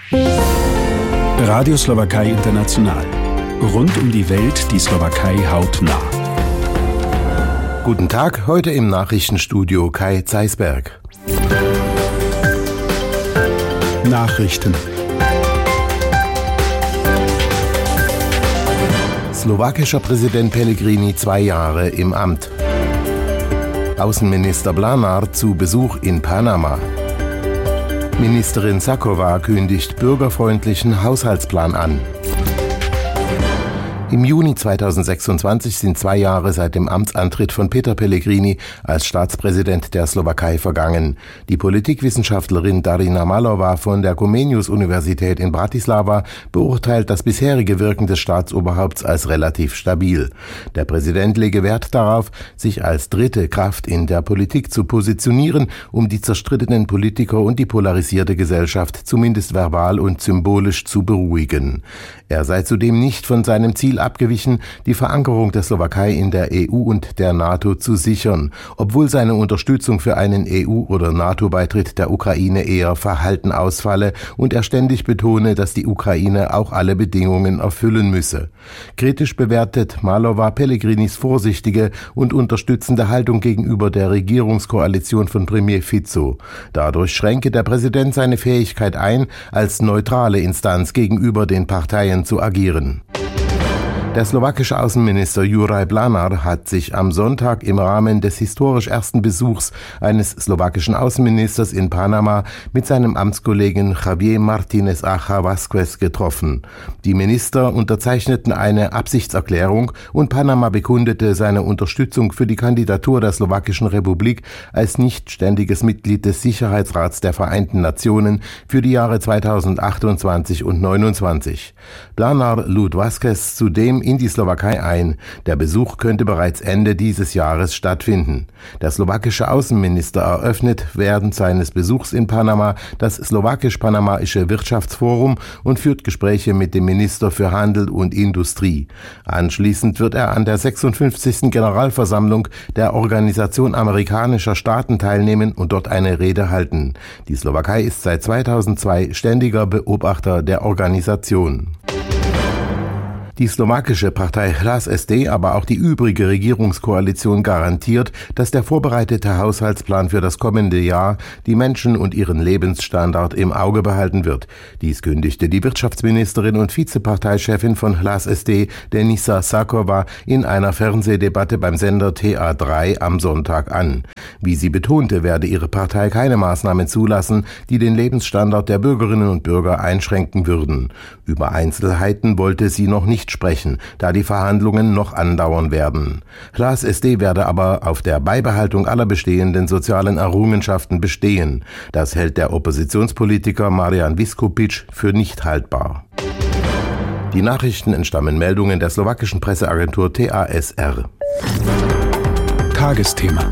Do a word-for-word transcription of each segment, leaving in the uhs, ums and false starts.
Radio Slowakei International. Rund um die Welt die Slowakei hautnah. Guten Tag, heute im Nachrichtenstudio Kai Zeisberg. Nachrichten. Slowakischer Präsident Pellegrini zwei Jahre im Amt. Außenminister Blanár zu Besuch in Panama. Ministerin Šaková kündigt bürgerfreundlichen Haushaltsplan an. Im Juni zweitausendsechsundzwanzig sind zwei Jahre seit dem Amtsantritt von Peter Pellegrini als Staatspräsident der Slowakei vergangen. Die Politikwissenschaftlerin Darina Malova von der Comenius-Universität in Bratislava beurteilt das bisherige Wirken des Staatsoberhaupts als relativ stabil. Der Präsident lege Wert darauf, sich als dritte Kraft in der Politik zu positionieren, um die zerstrittenen Politiker und die polarisierte Gesellschaft zumindest verbal und symbolisch zu beruhigen. Er sei zudem nicht von seinem Ziel abgewichen, die Verankerung der Slowakei in der E U und der NATO zu sichern, obwohl seine Unterstützung für einen E U- oder NATO-Beitritt der Ukraine eher verhalten ausfalle und er ständig betone, dass die Ukraine auch alle Bedingungen erfüllen müsse. Kritisch bewertet Malova Pellegrinis vorsichtige und unterstützende Haltung gegenüber der Regierungskoalition von Premier Fico. Dadurch schränke der Präsident seine Fähigkeit ein, als neutrale Instanz gegenüber den Parteien zu agieren. Der slowakische Außenminister Juraj Blanár hat sich am Sonntag im Rahmen des historisch ersten Besuchs eines slowakischen Außenministers in Panama mit seinem Amtskollegen Javier Martínez Acha Vázquez getroffen. Die Minister unterzeichneten eine Absichtserklärung und Panama bekundete seine Unterstützung für die Kandidatur der Slowakischen Republik als nicht ständiges Mitglied des Sicherheitsrats der Vereinten Nationen für die Jahre zweitausendachtundzwanzig und neunundzwanzig. Blanár lud Vázquez zudem in die Slowakei ein. Der Besuch könnte bereits Ende dieses Jahres stattfinden. Der slowakische Außenminister eröffnet während seines Besuchs in Panama das slowakisch-panamaische Wirtschaftsforum und führt Gespräche mit dem Minister für Handel und Industrie. Anschließend wird er an der sechsundfünfzigsten Generalversammlung der Organisation amerikanischer Staaten teilnehmen und dort eine Rede halten. Die Slowakei ist seit zweitausendzwei ständiger Beobachter der Organisation. Die slowakische Partei Hlas es dé, aber auch die übrige Regierungskoalition garantiert, dass der vorbereitete Haushaltsplan für das kommende Jahr die Menschen und ihren Lebensstandard im Auge behalten wird. Dies kündigte die Wirtschaftsministerin und Vizeparteichefin von Hlas es dé, Denisa Šaková, in einer Fernsehdebatte beim Sender T A drei am Sonntag an. Wie sie betonte, werde ihre Partei keine Maßnahmen zulassen, die den Lebensstandard der Bürgerinnen und Bürger einschränken würden. Über Einzelheiten wollte sie noch nicht sprechen, da die Verhandlungen noch andauern werden. Hlas es dé werde aber auf der Beibehaltung aller bestehenden sozialen Errungenschaften bestehen. Das hält der Oppositionspolitiker Marian Viskupic für nicht haltbar. Die Nachrichten entstammen Meldungen der slowakischen Presseagentur T A S R. Tagesthema.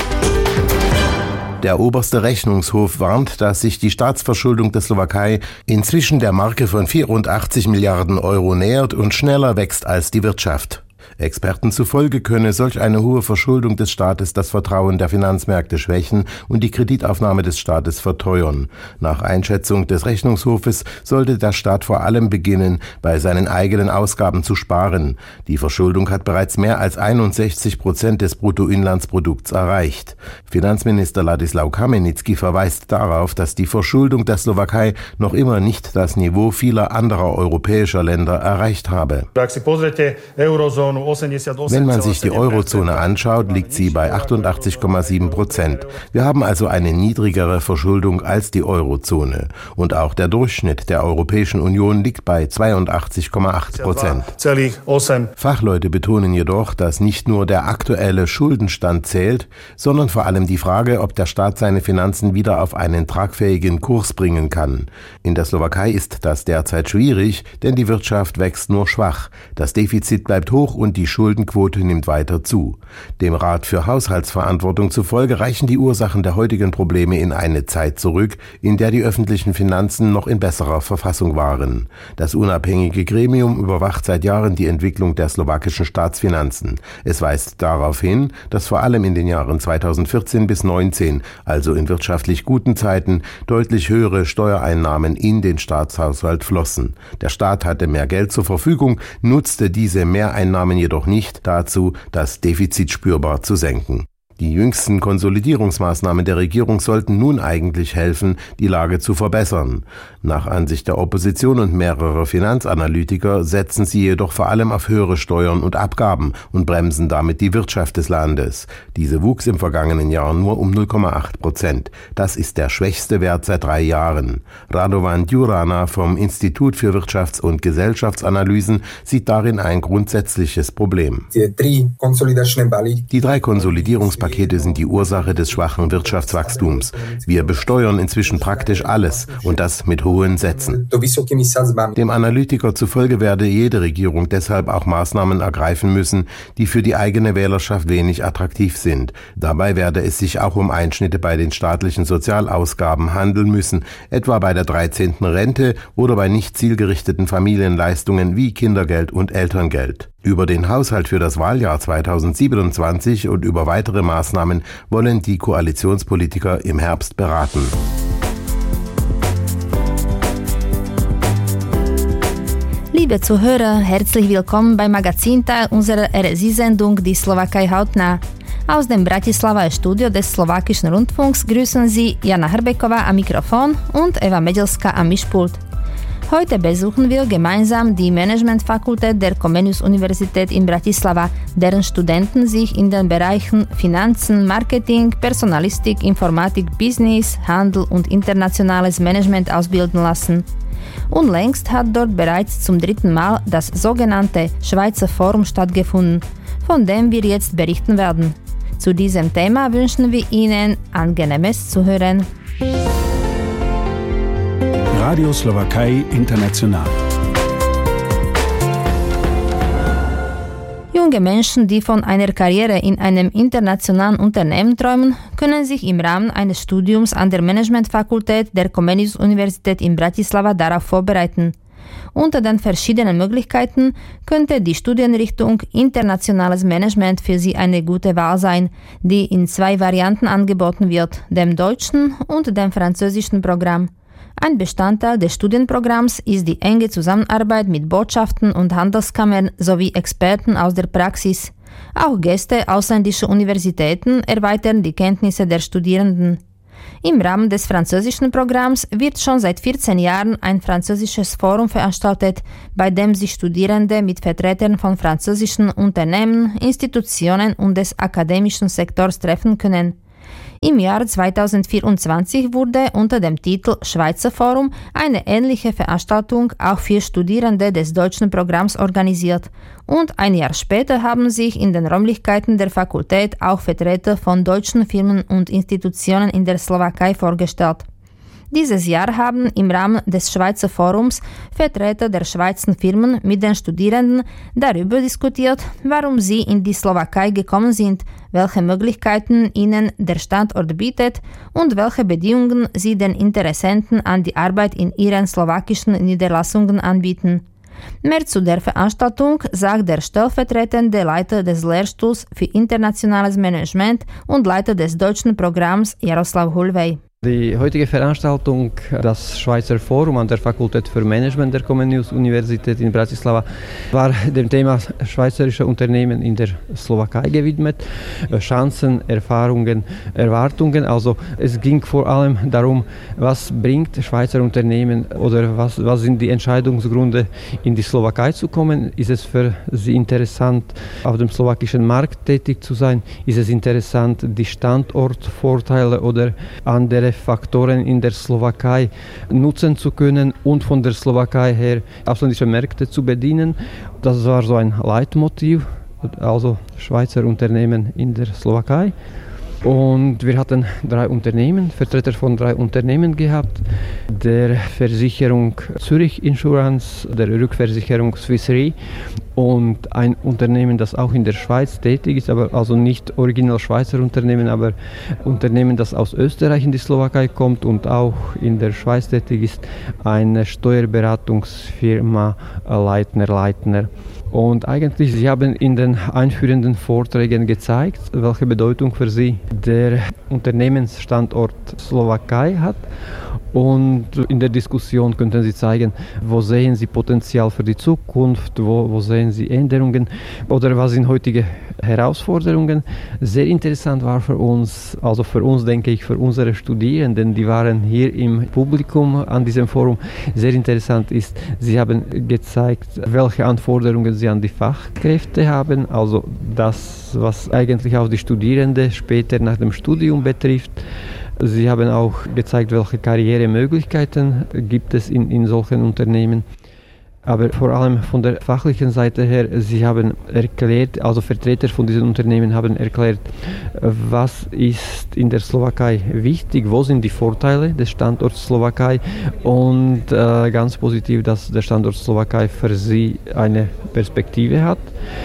Der oberste Rechnungshof warnt, dass sich die Staatsverschuldung der Slowakei inzwischen der Marke von vierundachtzig Milliarden Euro nähert und schneller wächst als die Wirtschaft. Experten zufolge könne solch eine hohe Verschuldung des Staates das Vertrauen der Finanzmärkte schwächen und die Kreditaufnahme des Staates verteuern. Nach Einschätzung des Rechnungshofes sollte der Staat vor allem beginnen, bei seinen eigenen Ausgaben zu sparen. Die Verschuldung hat bereits mehr als einundsechzig Prozent des Bruttoinlandsprodukts erreicht. Finanzminister Ladislau Kamenický verweist darauf, dass die Verschuldung der Slowakei noch immer nicht das Niveau vieler anderer europäischer Länder erreicht habe. Wenn man sich die Eurozone anschaut, liegt sie bei achtundachtzig Komma sieben Prozent. Wir haben also eine niedrigere Verschuldung als die Eurozone. Und auch der Durchschnitt der Europäischen Union liegt bei zweiundachtzig Komma acht Prozent. Fachleute betonen jedoch, dass nicht nur der aktuelle Schuldenstand zählt, sondern vor allem die Frage, ob der Staat seine Finanzen wieder auf einen tragfähigen Kurs bringen kann. In der Slowakei ist das derzeit schwierig, denn die Wirtschaft wächst nur schwach. Das Defizit bleibt hoch und die Schuldenquote nimmt weiter zu. Dem Rat für Haushaltsverantwortung zufolge reichen die Ursachen der heutigen Probleme in eine Zeit zurück, in der die öffentlichen Finanzen noch in besserer Verfassung waren. Das unabhängige Gremium überwacht seit Jahren die Entwicklung der slowakischen Staatsfinanzen. Es weist darauf hin, dass vor allem in den Jahren zweitausendvierzehn bis neunzehn, also in wirtschaftlich guten Zeiten, deutlich höhere Steuereinnahmen in den Staatshaushalt flossen. Der Staat hatte mehr Geld zur Verfügung, nutzte diese Mehreinnahmen jedoch nicht dazu, das Defizit spürbar zu senken. Die jüngsten Konsolidierungsmaßnahmen der Regierung sollten nun eigentlich helfen, die Lage zu verbessern. Nach Ansicht der Opposition und mehrerer Finanzanalytiker setzen sie jedoch vor allem auf höhere Steuern und Abgaben und bremsen damit die Wirtschaft des Landes. Diese wuchs im vergangenen Jahr nur um null Komma acht Prozent. Das ist der schwächste Wert seit drei Jahren. Radovan Djurana vom Institut für Wirtschafts- und Gesellschaftsanalysen sieht darin ein grundsätzliches Problem. Die drei Konsolidierungspakete Pakete sind die Ursache des schwachen Wirtschaftswachstums. Wir besteuern inzwischen praktisch alles und das mit hohen Sätzen. Dem Analytiker zufolge werde jede Regierung deshalb auch Maßnahmen ergreifen müssen, die für die eigene Wählerschaft wenig attraktiv sind. Dabei werde es sich auch um Einschnitte bei den staatlichen Sozialausgaben handeln müssen, etwa bei der dreizehnten Rente oder bei nicht zielgerichteten Familienleistungen wie Kindergeld und Elterngeld. Über den Haushalt für das Wahljahr zweitausendsiebenundzwanzig und über weitere Maßnahmen wollen die Koalitionspolitiker im Herbst beraten. Liebe Zuhörer, herzlich willkommen beim Magazinteil unserer R S I-Sendung Die Slowakei hautnah. Aus dem Bratislava Studio des Slowakischen Rundfunks grüßen Sie Jana Hrbeková am Mikrofon und Eva Medelská am Mischpult. Heute besuchen wir gemeinsam die Managementfakultät der Comenius-Universität in Bratislava, deren Studenten sich in den Bereichen Finanzen, Marketing, Personalistik, Informatik, Business, Handel und internationales Management ausbilden lassen. Unlängst hat dort bereits zum dritten Mal das sogenannte Schweizer Forum stattgefunden, von dem wir jetzt berichten werden. Zu diesem Thema wünschen wir Ihnen angenehmes Zuhören. Radio Slowakei International. Junge Menschen, die von einer Karriere in einem internationalen Unternehmen träumen, können sich im Rahmen eines Studiums an der Managementfakultät der Comenius-Universität in Bratislava darauf vorbereiten. Unter den verschiedenen Möglichkeiten könnte die Studienrichtung Internationales Management für Sie eine gute Wahl sein, die in zwei Varianten angeboten wird, dem deutschen und dem französischen Programm. Ein Bestandteil des Studienprogramms ist die enge Zusammenarbeit mit Botschaften und Handelskammern sowie Experten aus der Praxis. Auch Gäste ausländischer Universitäten erweitern die Kenntnisse der Studierenden. Im Rahmen des französischen Programms wird schon seit vierzehn Jahren ein französisches Forum veranstaltet, bei dem sich Studierende mit Vertretern von französischen Unternehmen, Institutionen und des akademischen Sektors treffen können. Im Jahr zweitausendvierundzwanzig wurde unter dem Titel Schweizer Forum eine ähnliche Veranstaltung auch für Studierende des deutschen Programms organisiert und ein Jahr später haben sich in den Räumlichkeiten der Fakultät auch Vertreter von deutschen Firmen und Institutionen in der Slowakei vorgestellt. Dieses Jahr haben im Rahmen des Schweizer Forums Vertreter der Schweizer Firmen mit den Studierenden darüber diskutiert, warum sie in die Slowakei gekommen sind, welche Möglichkeiten ihnen der Standort bietet und welche Bedingungen sie den Interessenten an die Arbeit in ihren slowakischen Niederlassungen anbieten. Mehr zu der Veranstaltung sagt der stellvertretende Leiter des Lehrstuhls für internationales Management und Leiter des deutschen Programms Jaroslav Hulvej. Die heutige Veranstaltung, das Schweizer Forum an der Fakultät für Management der Comenius-Universität in Bratislava, war dem Thema schweizerische Unternehmen in der Slowakei gewidmet. Chancen, Erfahrungen, Erwartungen. Also es ging vor allem darum, was bringt Schweizer Unternehmen oder was, was sind die Entscheidungsgründe, in die Slowakei zu kommen. Ist es für sie interessant, auf dem slowakischen Markt tätig zu sein? Ist es interessant, die Standortvorteile oder andere Faktoren in der Slowakei nutzen zu können und von der Slowakei her ausländische Märkte zu bedienen. Das war so ein Leitmotiv, also Schweizer Unternehmen in der Slowakei. Und wir hatten drei Unternehmen, Vertreter von drei Unternehmen gehabt, der Versicherung Zürich Insurance, der Rückversicherung Swiss Re und ein Unternehmen, das auch in der Schweiz tätig ist, aber also nicht original Schweizer Unternehmen, aber Unternehmen, das aus Österreich in die Slowakei kommt und auch in der Schweiz tätig ist, eine Steuerberatungsfirma Leitner Leitner. Und eigentlich, sie haben in den einführenden Vorträgen gezeigt, welche Bedeutung für sie der Unternehmensstandort Slowakei hat. Und in der Diskussion könnten Sie zeigen, wo sehen Sie Potenzial für die Zukunft, wo, wo sehen Sie Änderungen oder was sind heutige Herausforderungen. Sehr interessant war für uns, also für uns denke ich, für unsere Studierenden, die waren hier im Publikum an diesem Forum. Sehr interessant ist, sie haben gezeigt, welche Anforderungen sie an die Fachkräfte haben, also das, was eigentlich auch die Studierenden später nach dem Studium betrifft. Sie haben auch gezeigt, welche Karrieremöglichkeiten gibt es in, in solchen Unternehmen. Aber vor allem von der fachlichen Seite her, sie haben erklärt, also Vertreter von diesen Unternehmen haben erklärt, was ist in der Slowakei wichtig, wo sind die Vorteile des Standorts Slowakei und äh, ganz positiv, dass der Standort Slowakei für sie eine Perspektive hat.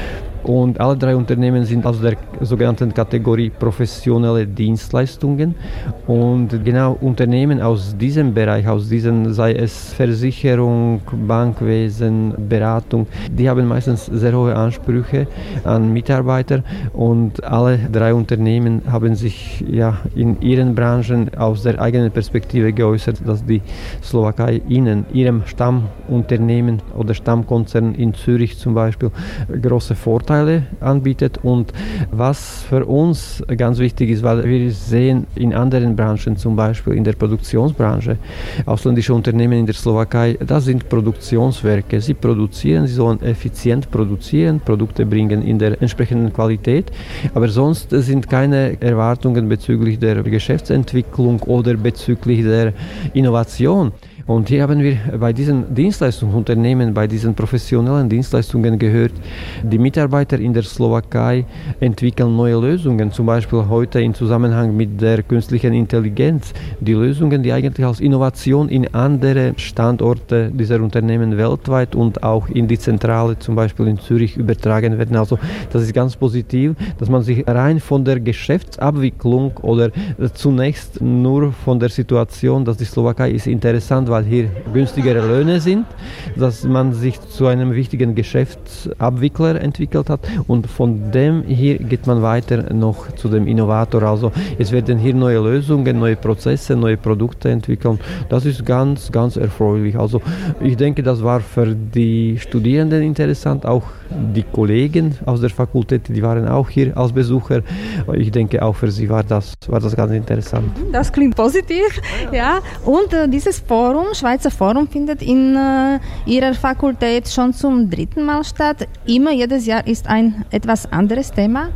Und alle drei Unternehmen sind aus der sogenannten Kategorie professionelle Dienstleistungen. Und genau Unternehmen aus diesem Bereich, aus diesen, sei es Versicherung, Bankwesen, Beratung, die haben meistens sehr hohe Ansprüche an Mitarbeiter. Und alle drei Unternehmen haben sich ja in ihren Branchen aus der eigenen Perspektive geäußert, dass die Slowakei ihnen, ihrem Stammunternehmen oder Stammkonzern in Zürich zum Beispiel, große Vorteile anbietet. Und was für uns ganz wichtig ist, weil wir sehen in anderen Branchen, zum Beispiel in der Produktionsbranche, ausländische Unternehmen in der Slowakei, das sind Produktionswerke. Sie produzieren, sie sollen effizient produzieren, Produkte bringen in der entsprechenden Qualität, aber sonst sind keine Erwartungen bezüglich der Geschäftsentwicklung oder bezüglich der Innovation. Und hier haben wir bei diesen Dienstleistungsunternehmen, bei diesen professionellen Dienstleistungen gehört, die Mitarbeiter in der Slowakei entwickeln neue Lösungen, zum Beispiel heute im Zusammenhang mit der künstlichen Intelligenz. Die Lösungen, die eigentlich als Innovation in andere Standorte dieser Unternehmen weltweit und auch in die Zentrale, zum Beispiel in Zürich, übertragen werden. Also das ist ganz positiv, dass man sich rein von der Geschäftsabwicklung oder zunächst nur von der Situation, dass die Slowakei ist interessant, weil hier günstigere Löhne sind, dass man sich zu einem wichtigen Geschäftsabwickler entwickelt hat und von dem hier geht man weiter noch zu dem Innovator. Also es werden hier neue Lösungen, neue Prozesse, neue Produkte entwickelt. Das ist ganz, ganz erfreulich. Also ich denke, das war für die Studierenden interessant, auch die Kollegen aus der Fakultät, die waren auch hier als Besucher. Ich denke, auch für sie war das, war das ganz interessant. Das klingt positiv, ja. Und äh, dieses Forum, Schweizer Forum, findet in äh, Ihrer Fakultät schon zum dritten Mal statt. Immer jedes Jahr ist ein etwas anderes Thema.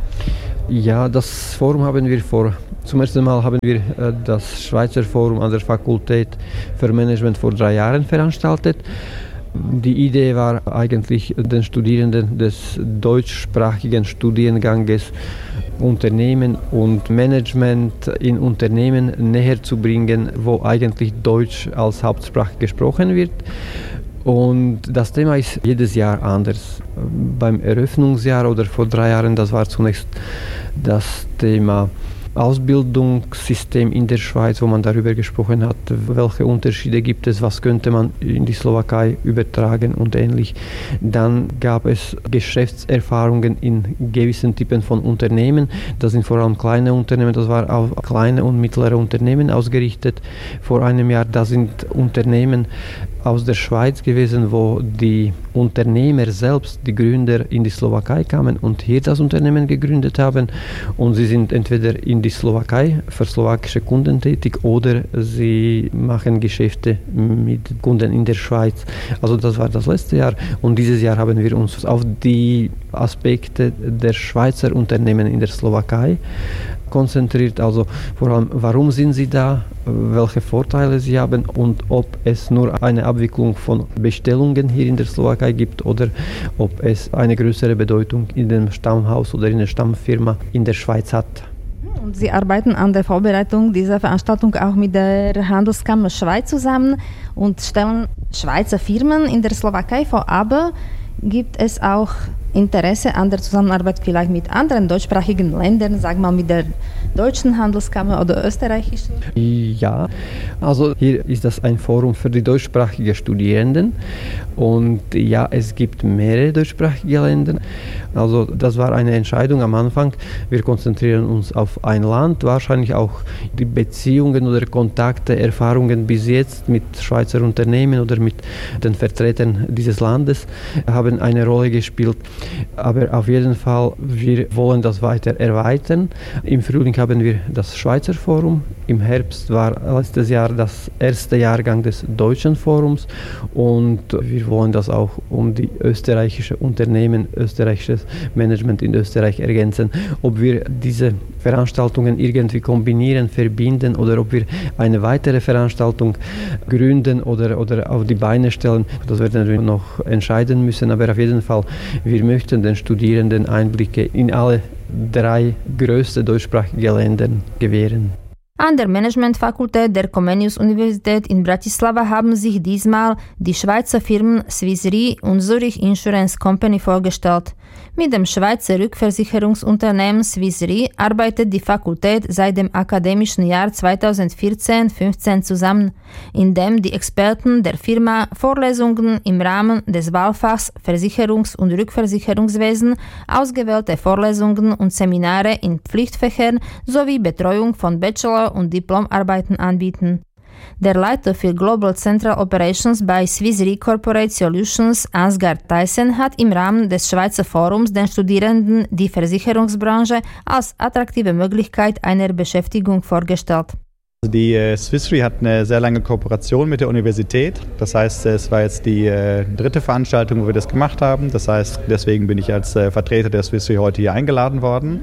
Ja, das Forum haben wir vor, zum ersten Mal haben wir äh, das Schweizer Forum an der Fakultät für Management vor drei Jahren veranstaltet. Die Idee war eigentlich, den Studierenden des deutschsprachigen Studienganges Unternehmen und Management in Unternehmen näher zu bringen, wo eigentlich Deutsch als Hauptsprache gesprochen wird. Und das Thema ist jedes Jahr anders. Beim Eröffnungsjahr oder vor drei Jahren, das war zunächst das Thema Ausbildungssystem in der Schweiz, wo man darüber gesprochen hat, welche Unterschiede gibt es, was könnte man in die Slowakei übertragen und ähnlich. Dann gab es Geschäftserfahrungen in gewissen Typen von Unternehmen. Das sind vor allem kleine Unternehmen, das war auf kleine und mittlere Unternehmen ausgerichtet. Vor einem Jahr, da sind Unternehmen aus der Schweiz gewesen, wo die Unternehmer selbst, die Gründer, in die Slowakei kamen und hier das Unternehmen gegründet haben. Und sie sind entweder in die Slowakei für slowakische Kunden tätig oder sie machen Geschäfte mit Kunden in der Schweiz. Also das war das letzte Jahr. Und dieses Jahr haben wir uns auf die Aspekte der Schweizer Unternehmen in der Slowakei konzentriert, also vor allem, warum sind sie da, welche Vorteile sie haben und ob es nur eine Abwicklung von Bestellungen hier in der Slowakei gibt oder ob es eine größere Bedeutung in dem Stammhaus oder in der Stammfirma in der Schweiz hat. Und Sie arbeiten an der Vorbereitung dieser Veranstaltung auch mit der Handelskammer Schweiz zusammen und stellen Schweizer Firmen in der Slowakei vor. Aber gibt es auch Interesse an der Zusammenarbeit vielleicht mit anderen deutschsprachigen Ländern, sagen wir mal mit der deutschen Handelskammer oder österreichischen? Ja, also hier ist das ein Forum für die deutschsprachigen Studierenden und ja, es gibt mehrere deutschsprachige Länder. Also das war eine Entscheidung am Anfang. Wir konzentrieren uns auf ein Land, wahrscheinlich auch die Beziehungen oder Kontakte, Erfahrungen bis jetzt mit Schweizer Unternehmen oder mit den Vertretern dieses Landes haben eine Rolle gespielt. Aber auf jeden Fall, wir wollen das weiter erweitern. Im Frühling haben wir das Schweizer Forum. Im Herbst war letztes Jahr das erste Jahrgang des deutschen Forums und wir wollen das auch um die österreichische Unternehmen, österreichisches Management in Österreich ergänzen. Ob wir diese Veranstaltungen irgendwie kombinieren, verbinden oder ob wir eine weitere Veranstaltung gründen oder, oder auf die Beine stellen, das werden wir noch entscheiden müssen. Aber auf jeden Fall, wir möchten den Studierenden Einblicke in alle drei größten deutschsprachigen Länder gewähren. An der Managementfakultät der Comenius-Universität in Bratislava haben sich diesmal die Schweizer Firmen Swiss Re und Zurich Insurance Company vorgestellt. Mit dem Schweizer Rückversicherungsunternehmen Swiss Re arbeitet die Fakultät seit dem akademischen Jahr zweitausendvierzehn fünfzehn zusammen, in dem die Experten der Firma Vorlesungen im Rahmen des Wahlfachs Versicherungs- und Rückversicherungswesen, ausgewählte Vorlesungen und Seminare in Pflichtfächern sowie Betreuung von Bachelor- und Diplomarbeiten anbieten. Der Leiter für Global Central Operations bei Swiss Re Corporate Solutions, Ansgar Theissen, hat im Rahmen des Schweizer Forums den Studierenden die Versicherungsbranche als attraktive Möglichkeit einer Beschäftigung vorgestellt. Die äh, Swiss Re hat eine sehr lange Kooperation mit der Universität. Das heißt, es war jetzt die äh, dritte Veranstaltung, wo wir das gemacht haben. Das heißt, deswegen bin ich als äh, Vertreter der Swiss Re heute hier eingeladen worden.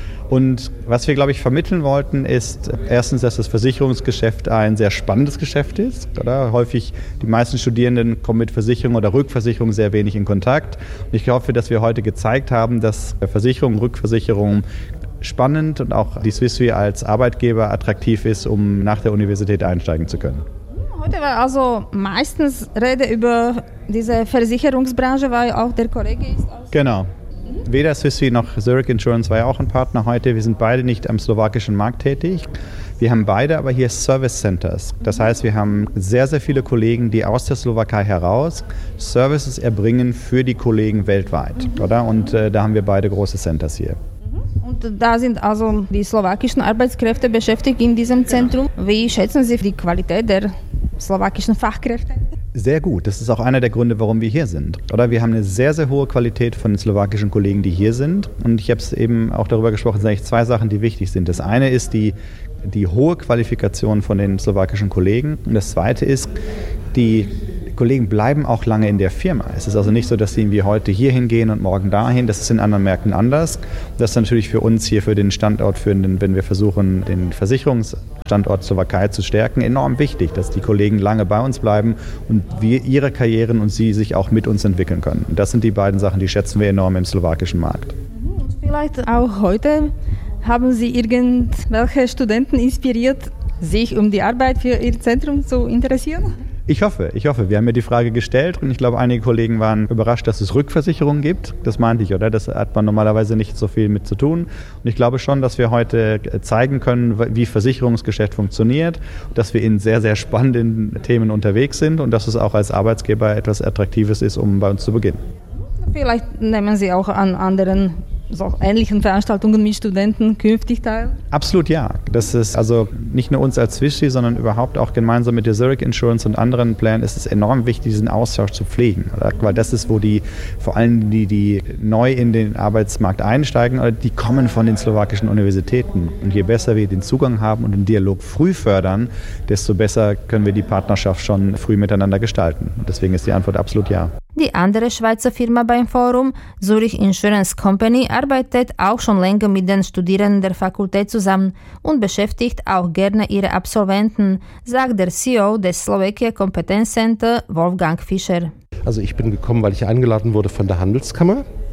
Und was wir, glaube ich, vermitteln wollten, ist erstens, dass das Versicherungsgeschäft ein sehr spannendes Geschäft ist. Oder? Häufig, die meisten Studierenden kommen mit Versicherung oder Rückversicherung sehr wenig in Kontakt. Und ich hoffe, dass wir heute gezeigt haben, dass Versicherung, Rückversicherung spannend und auch die Swiss Re als Arbeitgeber attraktiv ist, um nach der Universität einsteigen zu können. Heute war also meistens Rede über diese Versicherungsbranche, weil auch der Kollege ist. Genau. Weder Swiss Re noch Zurich Insurance war ja auch ein Partner heute. Wir sind beide nicht am slowakischen Markt tätig. Wir haben beide aber hier Service Centers. Das heißt, wir haben sehr, sehr viele Kollegen, die aus der Slowakei heraus Services erbringen für die Kollegen weltweit. Mhm. Oder? Und äh, da haben wir beide große Centers hier. Und da sind also die slowakischen Arbeitskräfte beschäftigt in diesem Zentrum. Wie schätzen Sie die Qualität der slowakischen Fachkräfte? Sehr gut. Das ist auch einer der Gründe, warum wir hier sind. Oder wir haben eine sehr, sehr hohe Qualität von den slowakischen Kollegen, die hier sind. Und ich habe es eben auch darüber gesprochen, es sind eigentlich zwei Sachen, die wichtig sind. Das eine ist die, die hohe Qualifikation von den slowakischen Kollegen. Und das zweite ist, die Kollegen bleiben auch lange in der Firma. Es ist also nicht so, dass sie irgendwie heute hier hingehen und morgen dahin. Das ist in anderen Märkten anders. Das ist natürlich für uns hier, für den Standort, für den, wenn wir versuchen, den Versicherungsstandort Slowakei zu stärken, enorm wichtig, dass die Kollegen lange bei uns bleiben und wir ihre Karrieren und sie sich auch mit uns entwickeln können. Und das sind die beiden Sachen, die schätzen wir enorm im slowakischen Markt. Und vielleicht auch heute haben Sie irgendwelche Studenten inspiriert, sich um die Arbeit für Ihr Zentrum zu interessieren? Ich hoffe, ich hoffe. Wir haben mir die Frage gestellt und ich glaube, einige Kollegen waren überrascht, dass es Rückversicherungen gibt. Das meinte ich, oder? Das hat man normalerweise nicht so viel mit zu tun. Und ich glaube schon, dass wir heute zeigen können, wie Versicherungsgeschäft funktioniert, dass wir in sehr, sehr spannenden Themen unterwegs sind und dass es auch als Arbeitsgeber etwas Attraktives ist, um bei uns zu beginnen. Vielleicht nehmen Sie auch an anderen so ähnlichen Veranstaltungen mit Studenten künftig teil? Absolut ja. Das ist also nicht nur uns als Swiss Re, sondern überhaupt auch gemeinsam mit der Zurich Insurance und anderen Playern ist es enorm wichtig, diesen Austausch zu pflegen. Oder? Weil das ist, wo die, vor allem die, die neu in den Arbeitsmarkt einsteigen, oder die kommen von den slowakischen Universitäten. Und je besser wir den Zugang haben und den Dialog früh fördern, desto besser können wir die Partnerschaft schon früh miteinander gestalten. Und deswegen ist die Antwort absolut ja. Die andere Schweizer Firma beim Forum, Zurich Insurance Company, arbeitet auch schon länger mit den Studierenden der Fakultät zusammen und beschäftigt auch gerne ihre Absolventen, sagt der C E O des Slovakia Competence Center, Wolfgang Fischer. Also ich bin gekommen, weil ich eingeladen wurde von der Handelskammer.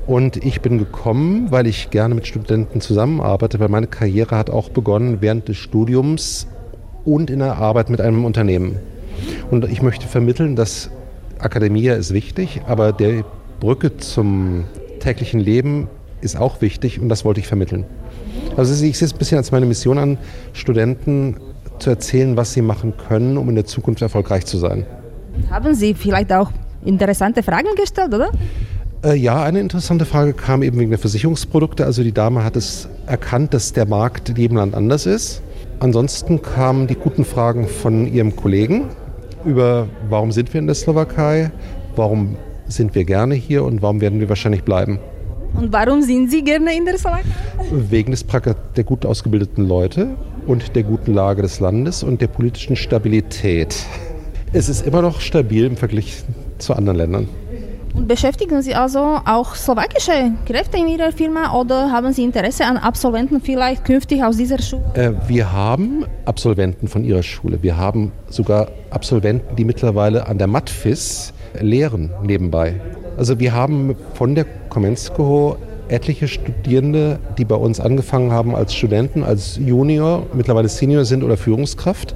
Und ich bin gekommen, weil ich gerne mit Studenten zusammenarbeite, weil meine Karriere hat auch begonnen während des Studiums und in der Arbeit mit einem Unternehmen. Und ich möchte vermitteln, dass Academia ist wichtig, aber die Brücke zum täglichen Leben ist auch wichtig und das wollte ich vermitteln. Also ich sehe es ein bisschen als meine Mission an, Studenten zu erzählen, was sie machen können, um in der Zukunft erfolgreich zu sein. Haben Sie vielleicht auch interessante Fragen gestellt, oder? Äh, ja, eine interessante Frage kam eben wegen der Versicherungsprodukte. Also die Dame hat es erkannt, dass der Markt in jedem Land anders ist. Ansonsten kamen die guten Fragen von ihrem Kollegen über, warum sind wir in der Slowakei, warum sind wir gerne hier und warum werden wir wahrscheinlich bleiben. Und warum sind Sie gerne in der Slowakei? Wegen des, der gut ausgebildeten Leute und der guten Lage des Landes und der politischen Stabilität. Es ist immer noch stabil im Vergleich zu anderen Ländern. Und beschäftigen Sie also auch slowakische Kräfte in Ihrer Firma oder haben Sie Interesse an Absolventen vielleicht künftig aus dieser Schule? Äh, wir haben Absolventen von Ihrer Schule. Wir haben sogar Absolventen, die mittlerweile an der Matfis lehren nebenbei. Also wir haben von der Komenskoho etliche Studierende, die bei uns angefangen haben als Studenten, als Junior, mittlerweile Senior sind oder Führungskraft.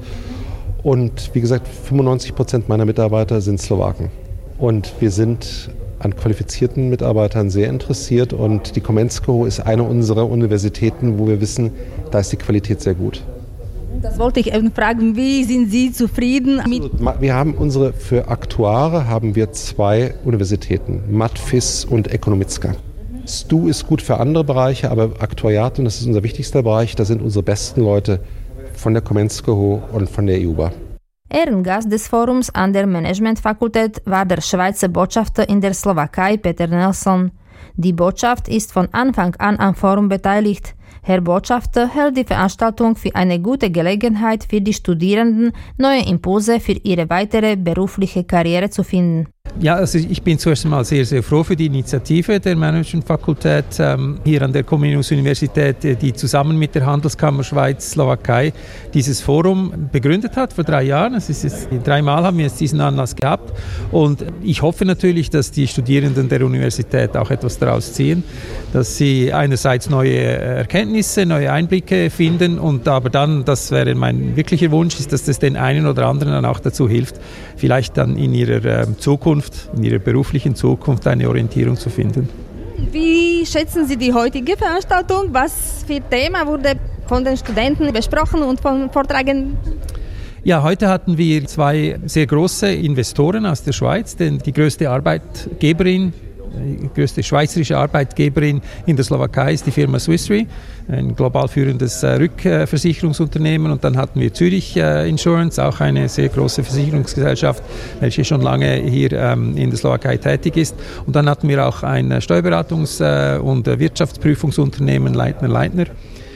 Und wie gesagt, fünfundneunzig Prozent meiner Mitarbeiter sind Slowaken. Und wir sind an qualifizierten Mitarbeitern sehr interessiert und die Komenskoho ist eine unserer Universitäten, wo wir wissen, da ist die Qualität sehr gut. Das wollte ich eben fragen, wie sind Sie zufrieden mit? Wir haben unsere, für Aktuare haben wir zwei Universitäten, Matfis und Ekonomicka. S T U ist gut für andere Bereiche, aber Aktuariat, und das ist unser wichtigster Bereich, da sind unsere besten Leute von der Komenskoho und von der E U B A. Ehrengast des Forums an der Managementfakultät war der Schweizer Botschafter in der Slowakei, Peter Nelson. Die Botschaft ist von Anfang an am Forum beteiligt. Herr Botschafter hält die Veranstaltung für eine gute Gelegenheit für die Studierenden, neue Impulse für ihre weitere berufliche Karriere zu finden. Ja, also ich bin zuerst einmal sehr, sehr froh für die Initiative der Managementfakultät ähm, hier an der Comenius-Universität, die zusammen mit der Handelskammer Schweiz-Slowakei dieses Forum begründet hat vor drei Jahren. Es ist jetzt, dreimal haben wir jetzt diesen Anlass gehabt und ich hoffe natürlich, dass die Studierenden der Universität auch etwas daraus ziehen, dass sie einerseits neue Erkenntnisse, neue Einblicke finden und aber dann, das wäre mein wirklicher Wunsch, ist, dass das den einen oder anderen dann auch dazu hilft, vielleicht dann in ihrer äh, Zukunft, in ihrer beruflichen Zukunft eine Orientierung zu finden. Wie schätzen Sie die heutige Veranstaltung? Was für Thema wurde von den Studenten besprochen und von Vortragen? Ja, heute hatten wir zwei sehr große Investoren aus der Schweiz, denn die größte Arbeitgeberin, die größte schweizerische Arbeitgeberin in der Slowakei ist die Firma Swiss Re, ein global führendes äh, Rückversicherungsunternehmen. Und dann hatten wir Zürich äh, Insurance, auch eine sehr große Versicherungsgesellschaft, welche schon lange hier ähm, in der Slowakei tätig ist. Und dann hatten wir auch ein Steuerberatungs- äh, und Wirtschaftsprüfungsunternehmen, Leitner Leitner.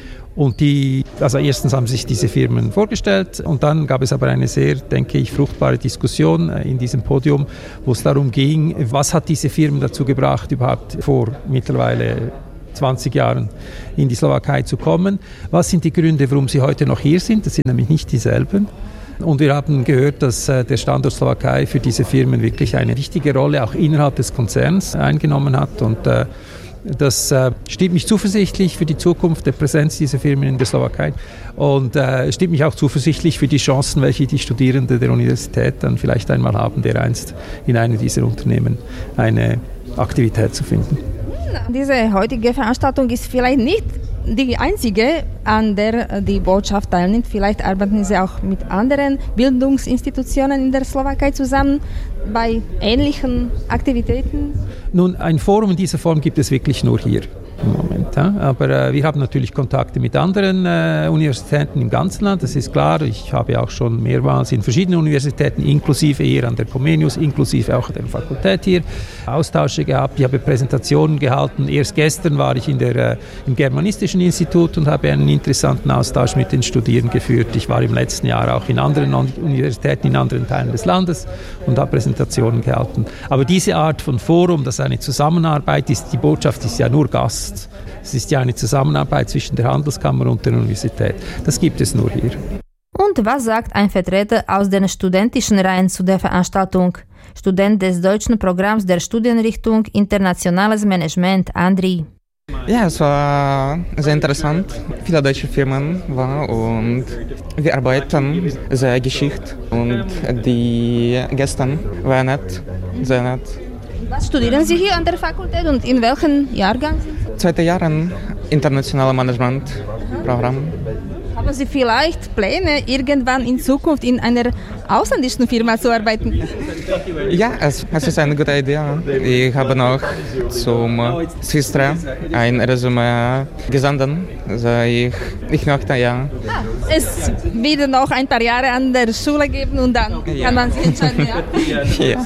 Und die, also erstens haben sich diese Firmen vorgestellt und dann gab es aber eine sehr, denke ich, fruchtbare Diskussion in diesem Podium, wo es darum ging, was hat diese Firmen dazu gebracht, überhaupt vor mittlerweile zwanzig Jahren in die Slowakei zu kommen. Was sind die Gründe, warum sie heute noch hier sind? Das sind nämlich nicht dieselben. Und wir haben gehört, dass der Standort Slowakei für diese Firmen wirklich eine wichtige Rolle auch innerhalb des Konzerns eingenommen hat und das äh, stimmt mich zuversichtlich für die Zukunft der Präsenz dieser Firmen in der Slowakei und äh, stimmt mich auch zuversichtlich für die Chancen, welche die Studierenden der Universität dann vielleicht einmal haben, dereinst in einem dieser Unternehmen eine Aktivität zu finden. Diese heutige Veranstaltung ist vielleicht nicht die einzige, an der die Botschaft teilnimmt. Vielleicht arbeiten Sie auch mit anderen Bildungsinstitutionen in der Slowakei zusammen bei ähnlichen Aktivitäten? Nun, ein Forum in dieser Form gibt es wirklich nur hier im Moment. Ja? Aber äh, wir haben natürlich Kontakte mit anderen äh, Universitäten im ganzen Land, das ist klar. Ich habe auch schon mehrmals in verschiedenen Universitäten, inklusive hier an der Comenius, inklusive auch der Fakultät hier, Austausche gehabt. Ich habe Präsentationen gehalten. Erst gestern war ich in der, äh, im Germanistischen Institut und habe einen interessanten Austausch mit den Studierenden geführt. Ich war im letzten Jahr auch in anderen Universitäten, in anderen Teilen des Landes und habe Präsentationen gehalten. Aber diese Art von Forum, das eine Zusammenarbeit ist, die Botschaft ist ja nur Gast. Es ist ja eine Zusammenarbeit zwischen der Handelskammer und der Universität. Das gibt es nur hier. Und was sagt ein Vertreter aus den studentischen Reihen zu der Veranstaltung? Student des deutschen Programms der Studienrichtung Internationales Management, Andri. Ja, es war sehr interessant. Viele deutsche Firmen waren und wir arbeiten sehr geschickt und die Gäste waren nett, sehr nett. Was studieren Sie hier an der Fakultät und in welchem Jahrgang sind Sie? Zweite Jahren internationales Management-Programm. Haben Sie vielleicht Pläne, irgendwann in Zukunft in einer ausländischen Firma zu arbeiten? Ja, es, es ist eine gute Idee. Ich habe noch zum Swistra ein Resümee gesendet. Also ich, ich möchte, ja. Ah, es wird noch ein paar Jahre an der Schule geben und dann ja. Kann man sich entscheiden, ja? Ja.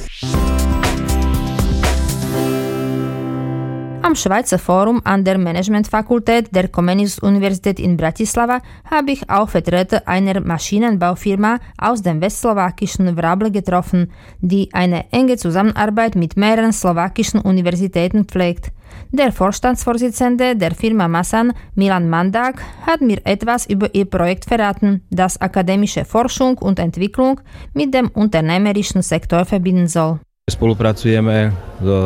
Am Schweizer Forum an der Managementfakultät der Comenius-Universität in Bratislava habe ich auch Vertreter einer Maschinenbaufirma aus dem westslowakischen Vrable getroffen, die eine enge Zusammenarbeit mit mehreren slowakischen Universitäten pflegt. Der Vorstandsvorsitzende der Firma Masan, Milan Mandak, hat mir etwas über ihr Projekt verraten, das akademische Forschung und Entwicklung mit dem unternehmerischen Sektor verbinden soll. Wir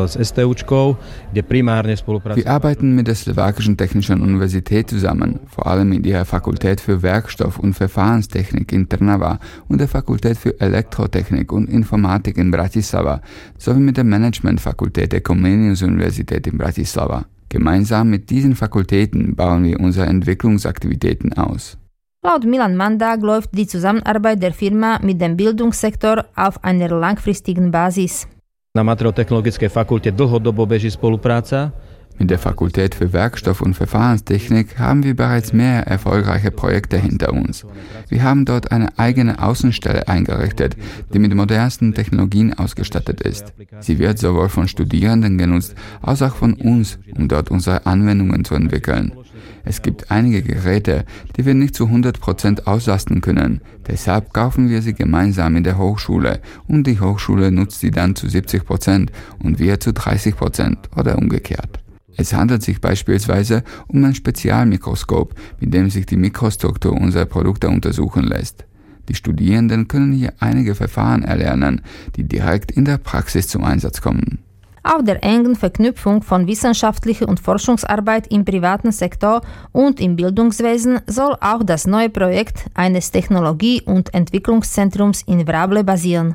arbeiten mit der Slowakischen Technischen Universität zusammen, vor allem in ihrer Fakultät für Werkstoff- und Verfahrenstechnik in Trnava und der Fakultät für Elektrotechnik und Informatik in Bratislava, sowie mit der Managementfakultät der Comenius-Universität in Bratislava. Gemeinsam mit diesen Fakultäten bauen wir unsere Entwicklungsaktivitäten aus. Laut Milan Mandak läuft die Zusammenarbeit der Firma mit dem Bildungssektor auf einer langfristigen Basis. Na materiálotechnologickej fakulte dlhodobo beží spolupráca. Mit der Fakultät für Werkstoff- und Verfahrenstechnik haben wir bereits mehr erfolgreiche Projekte hinter uns. Wir haben dort eine eigene Außenstelle eingerichtet, die mit modernsten Technologien ausgestattet ist. Sie wird sowohl von Studierenden genutzt, als auch von uns, um dort unsere Anwendungen zu entwickeln. Es gibt einige Geräte, die wir nicht zu hundert Prozent auslasten können. Deshalb kaufen wir sie gemeinsam in der Hochschule und die Hochschule nutzt sie dann zu siebzig Prozent und wir zu dreißig Prozent oder umgekehrt. Es handelt sich beispielsweise um ein Spezialmikroskop, mit dem sich die Mikrostruktur unserer Produkte untersuchen lässt. Die Studierenden können hier einige Verfahren erlernen, die direkt in der Praxis zum Einsatz kommen. Auf der engen Verknüpfung von wissenschaftlicher und Forschungsarbeit im privaten Sektor und im Bildungswesen soll auch das neue Projekt eines Technologie- und Entwicklungszentrums in Vrable basieren.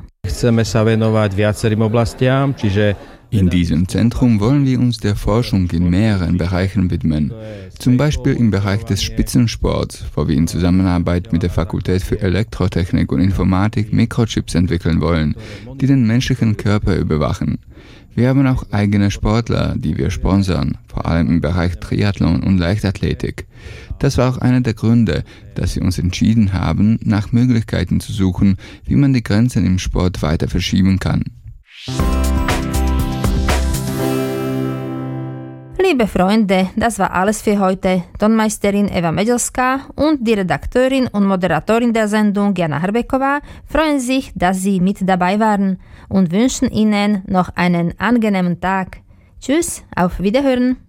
In diesem Zentrum wollen wir uns der Forschung in mehreren Bereichen widmen. Zum Beispiel im Bereich des Spitzensports, wo wir in Zusammenarbeit mit der Fakultät für Elektrotechnik und Informatik Mikrochips entwickeln wollen, die den menschlichen Körper überwachen. Wir haben auch eigene Sportler, die wir sponsern, vor allem im Bereich Triathlon und Leichtathletik. Das war auch einer der Gründe, dass wir uns entschieden haben, nach Möglichkeiten zu suchen, wie man die Grenzen im Sport weiter verschieben kann. Liebe Freunde, das war alles für heute. Tonmeisterin Eva Medelska und die Redakteurin und Moderatorin der Sendung Jana Hrbeková freuen sich, dass Sie mit dabei waren und wünschen Ihnen noch einen angenehmen Tag. Tschüss, auf Wiederhören!